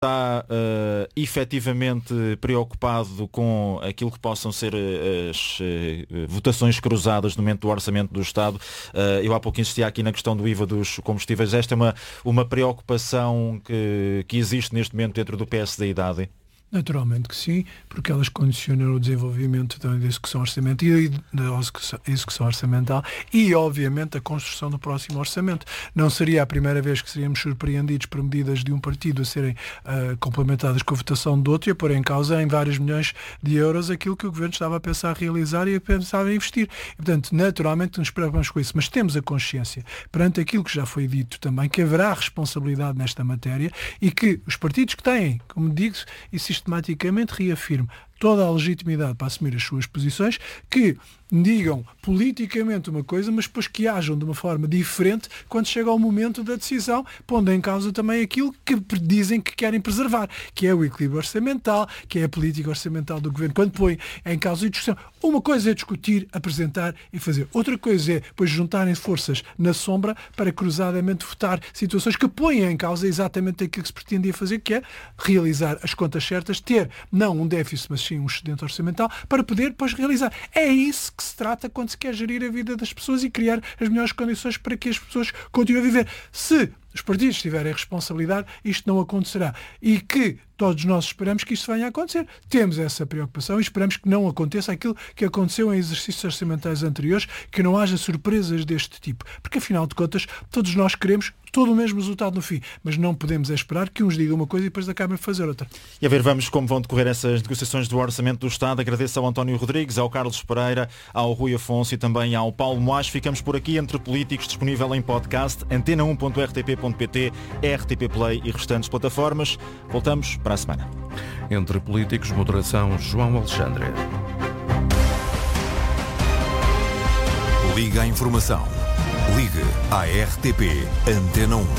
está efetivamente preocupado com aquilo que possam ser as votações cruzadas no momento do Orçamento do Estado. Eu há pouco insistia aqui na questão do IVA dos combustíveis. Esta é uma preocupação que existe neste momento dentro do PSD e da AD? Naturalmente que sim, porque elas condicionam o desenvolvimento da execução orçamental e, obviamente, a construção do próximo orçamento. Não seria a primeira vez que seríamos surpreendidos por medidas de um partido a serem complementadas com a votação do outro e a pôr em causa em vários milhões de euros aquilo que o Governo estava a pensar realizar e a pensar em investir. E, portanto, naturalmente nos preocupamos com isso, mas temos a consciência, perante aquilo que já foi dito também, que haverá responsabilidade nesta matéria e que os partidos que têm, como digo, e sistematicamente reafirmo toda a legitimidade para assumir as suas posições, que digam politicamente uma coisa, mas depois que ajam de uma forma diferente quando chega ao momento da decisão, pondo em causa também aquilo que dizem que querem preservar, que é o equilíbrio orçamental, que é a política orçamental do Governo, quando põe em causa a discussão. Uma coisa é discutir, apresentar e fazer. Outra coisa é depois juntarem forças na sombra para cruzadamente votar situações que põem em causa exatamente aquilo que se pretendia fazer, que é realizar as contas certas, ter não um déficit, mas sim um excedente orçamental, para poder depois realizar. É isso que se trata quando se quer gerir a vida das pessoas e criar as melhores condições para que as pessoas continuem a viver. Se os partidos tiverem responsabilidade, isto não acontecerá. E que todos nós esperamos que isto venha a acontecer. Temos essa preocupação e esperamos que não aconteça aquilo que aconteceu em exercícios orçamentais anteriores, que não haja surpresas deste tipo. Porque, afinal de contas, todos nós queremos todo o mesmo resultado no fim, mas não podemos esperar que uns digam uma coisa e depois acabem a fazer outra. E a ver, vamos como vão decorrer essas negociações do Orçamento do Estado. Agradeço ao António Rodrigues, ao Carlos Pereira, ao Rui Afonso e também ao Paulo Moás. Ficamos por aqui entre políticos, disponível em podcast, antena1.rtp.pt, RTP Play e restantes plataformas. Voltamos para a semana. Entre políticos, moderação João Alexandre. Liga à informação. Ligue à RTP Antena 1.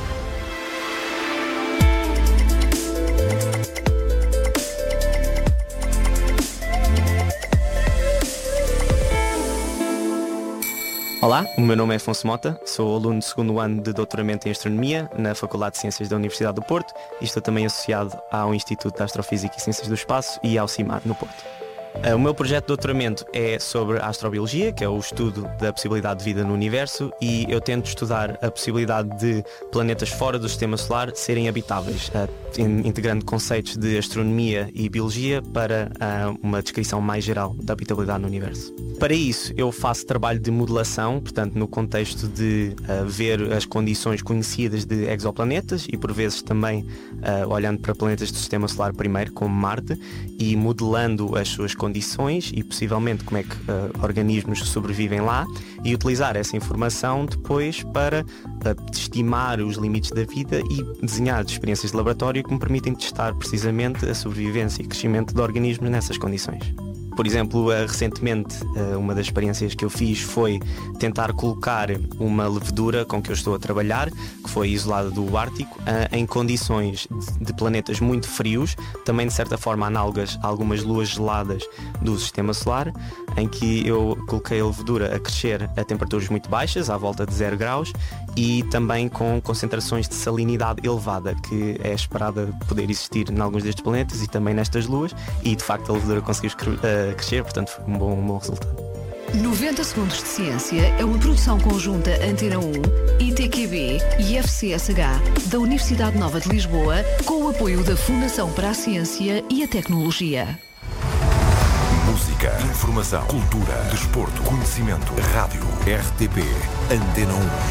Olá, o meu nome é Afonso Mota, sou aluno do segundo ano de doutoramento em Astronomia na Faculdade de Ciências da Universidade do Porto e estou também associado ao Instituto de Astrofísica e Ciências do Espaço e ao CIMAR no Porto. O meu projeto de doutoramento é sobre a astrobiologia, que é o estudo da possibilidade de vida no universo, e eu tento estudar a possibilidade de planetas fora do sistema solar serem habitáveis, integrando conceitos de astronomia e biologia para uma descrição mais geral da habitabilidade no universo. Para isso, eu faço trabalho de modelação, portanto, no contexto de ver as condições conhecidas de exoplanetas e, por vezes, também olhando para planetas do sistema solar primeiro, como Marte, e modelando as suas condições e possivelmente como é que organismos sobrevivem lá, e utilizar essa informação depois para estimar os limites da vida e desenhar experiências de laboratório que me permitem testar precisamente a sobrevivência e crescimento de organismos nessas condições. Por exemplo, recentemente, uma das experiências que eu fiz foi tentar colocar uma levedura com que eu estou a trabalhar, que foi isolada do Ártico, em condições de planetas muito frios, também de certa forma análogas a algumas luas geladas do sistema solar, em que eu coloquei a levedura a crescer a temperaturas muito baixas, à volta de 0 graus, e também com concentrações de salinidade elevada, que é esperada poder existir em alguns destes planetas e também nestas luas, e de facto a levedura conseguiu crescer, portanto foi um bom resultado. 90 Segundos de Ciência é uma produção conjunta Antena 1, ITQB e FCSH da Universidade Nova de Lisboa, com o apoio da Fundação para a Ciência e a Tecnologia. Música, informação, cultura, desporto, conhecimento, rádio, RTP, Antena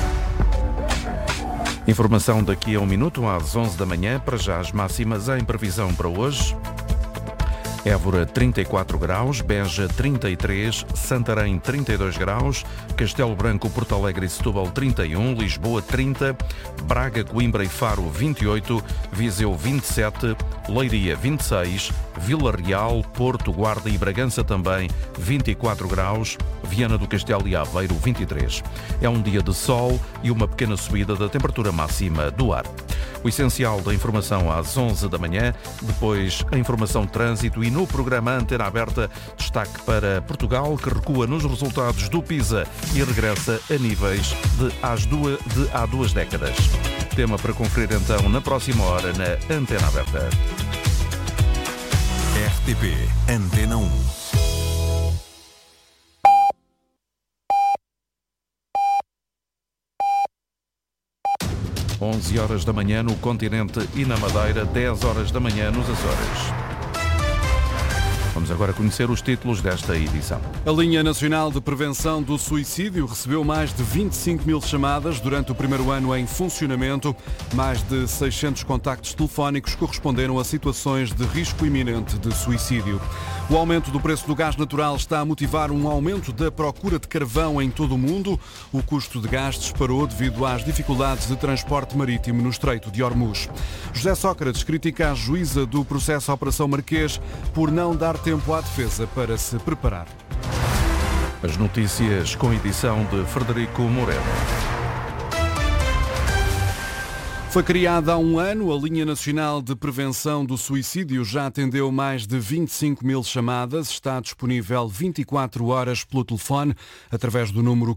1. Informação daqui a um minuto, às 11 da manhã. Para já as máximas em previsão para hoje. Évora 34 graus, Beja 33, Santarém 32 graus, Castelo Branco, Porto Alegre e Setúbal 31, Lisboa 30, Braga, Coimbra e Faro 28, Viseu 27, Leiria 26, Vila Real, Porto, Guarda e Bragança também 24 graus, Viana do Castelo e Aveiro 23. É um dia de sol e uma pequena subida da temperatura máxima do ar. O essencial da informação às 11 da manhã, depois a informação de trânsito e no programa Antena Aberta, destaque para Portugal, que recua nos resultados do PISA e regressa a níveis de há 2 décadas. tema para conferir então na próxima hora na Antena Aberta. RTP Antena 1. Onze horas da manhã no continente e na Madeira, 10 horas da manhã nos Açores. Vamos agora conhecer os títulos desta edição. A Linha Nacional de Prevenção do Suicídio recebeu mais de 25 mil chamadas durante o primeiro ano em funcionamento. Mais de 600 contactos telefónicos corresponderam a situações de risco iminente de suicídio. O aumento do preço do gás natural está a motivar um aumento da procura de carvão em todo o mundo. O custo de gás disparou devido às dificuldades de transporte marítimo no Estreito de Hormuz. José Sócrates critica a juíza do processo Operação Marquês por não dar tempo à defesa para se preparar. As notícias com edição de Frederico Moreira. Foi criada há um ano, a Linha Nacional de Prevenção do Suicídio já atendeu mais de 25 mil chamadas, está disponível 24 horas pelo telefone, através do número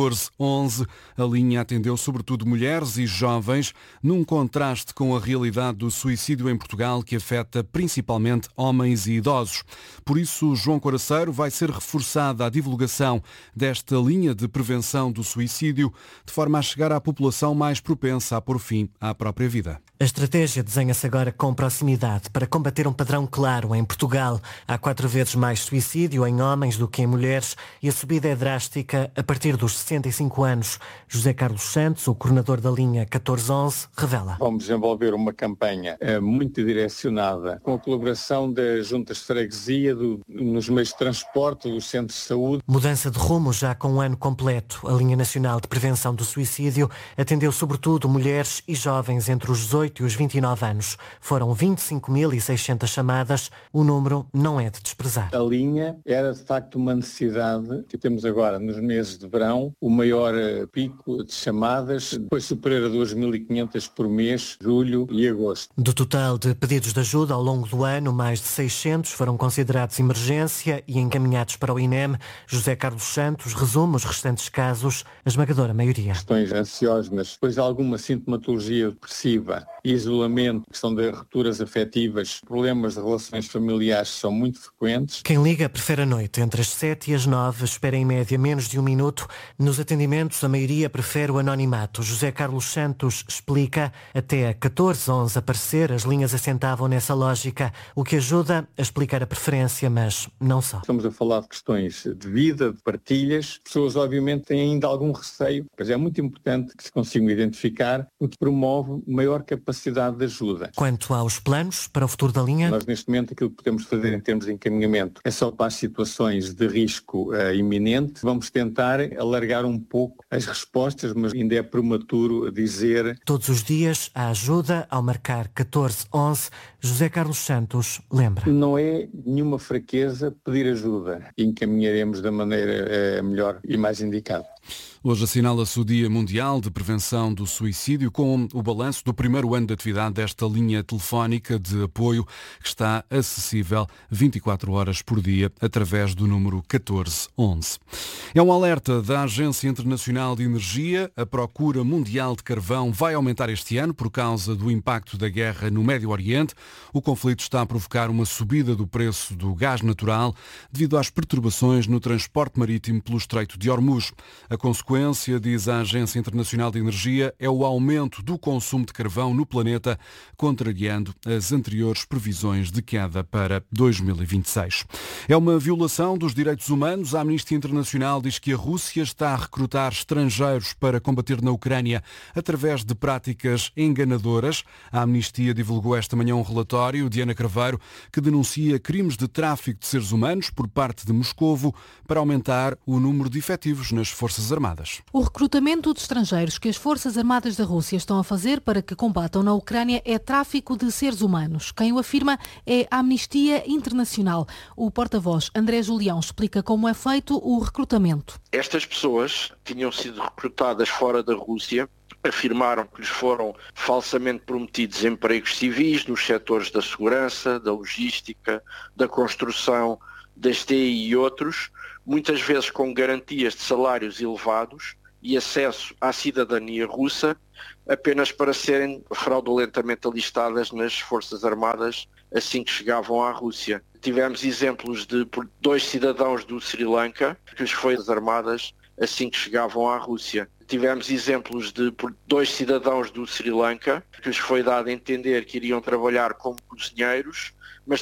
1411. A linha atendeu sobretudo mulheres e jovens, num contraste com a realidade do suicídio em Portugal, que afeta principalmente homens e idosos. Por isso, João Coraceiro, vai ser reforçada a divulgação desta linha de prevenção do suicídio, de forma a chegar à população mais propensa a pôr fim à própria vida. A estratégia desenha-se agora com proximidade para combater um padrão claro. Em Portugal há 4 vezes mais suicídio em homens do que em mulheres e a subida é drástica a partir dos 65 anos. José Carlos Santos, o coordenador da linha 1411, revela. Vamos desenvolver uma campanha muito direcionada com a colaboração das juntas de freguesia, nos meios de transporte, dos centros de saúde. Mudança de rumo já com um ano completo. A Linha Nacional de Prevenção do Suicídio atendeu sobretudo mulheres e jovens entre os 18 e os 29 anos. Foram 25.600 chamadas. O número não é de desprezar. A linha era de facto uma necessidade que temos agora nos meses de verão, o maior pico de chamadas, depois superior a 2.500 por mês, julho e agosto. Do total de pedidos de ajuda ao longo do ano, mais de 600 foram considerados emergência e encaminhados para o INEM. José Carlos Santos resume os restantes casos, a esmagadora maioria. Questões ansiosas, depois alguma sintomatologia depressiva, isolamento, questão de rupturas afetivas, problemas de relações familiares são muito frequentes. Quem liga prefere a noite, entre as 7 e as 9, espera em média menos de 1 minuto. Nos atendimentos, a maioria prefere o anonimato. José Carlos Santos explica, até a 1411 aparecer, as linhas assentavam nessa lógica, o que ajuda a explicar a preferência, mas não só. Estamos a falar de questões de vida, de partilhas. Pessoas, obviamente, têm ainda algum receio, mas é muito importante que se consigam identificar, o que promove maior capacidade de ajuda. Quanto aos planos para o futuro da linha? Nós, neste momento, aquilo que podemos fazer em termos de encaminhamento é só para as situações de risco iminente. Vamos tentar alargar um pouco as respostas, mas ainda é prematuro dizer. Todos os dias há ajuda ao marcar 1411. José Carlos Santos lembra. Não é nenhuma fraqueza pedir ajuda. Encaminharemos da maneira melhor e mais indicada. Hoje assinala-se o Dia Mundial de Prevenção do Suicídio, com o balanço do primeiro ano de atividade desta linha telefónica de apoio, que está acessível 24 horas por dia através do número 1411. É um alerta da Agência Internacional de Energia. A procura mundial de carvão vai aumentar este ano por causa do impacto da guerra no Médio Oriente. O conflito está a provocar uma subida do preço do gás natural devido às perturbações no transporte marítimo pelo Estreito de Hormuz. A consequência, diz a Agência Internacional de Energia, é o aumento do consumo de carvão no planeta, contrariando as anteriores previsões de queda para 2026. É uma violação dos direitos humanos. A Amnistia Internacional diz que a Rússia está a recrutar estrangeiros para combater na Ucrânia através de práticas enganadoras. A Amnistia divulgou esta manhã um relatório, Diana Craveiro, que denuncia crimes de tráfico de seres humanos por parte de Moscovo para aumentar o número de efetivos nas Forças Armadas. O recrutamento de estrangeiros que as Forças Armadas da Rússia estão a fazer para que combatam na Ucrânia é tráfico de seres humanos. Quem o afirma é a Amnistia Internacional. O porta-voz André Julião explica como é feito o recrutamento. Estas pessoas tinham sido recrutadas fora da Rússia, afirmaram que lhes foram falsamente prometidos empregos civis nos setores da segurança, da logística, da construção, das TI e outros, muitas vezes com garantias de salários elevados, e acesso à cidadania russa, apenas para serem fraudulentamente alistadas nas Forças Armadas assim que chegavam à Rússia. Tivemos exemplos de 2 cidadãos do Sri Lanka que lhes foi armadas assim que chegavam à Rússia. Tivemos exemplos de 2 cidadãos do Sri Lanka que lhes foi dado a entender que iriam trabalhar como cozinheiros, mas